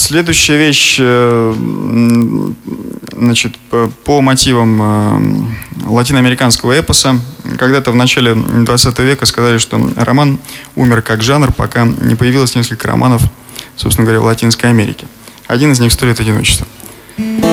Следующая вещь, значит, по мотивам латиноамериканского эпоса. Когда-то в начале 20 века сказали, что роман умер как жанр, пока не появилось несколько романов, собственно говоря, в Латинской Америке. Один из них «100 лет одиночества».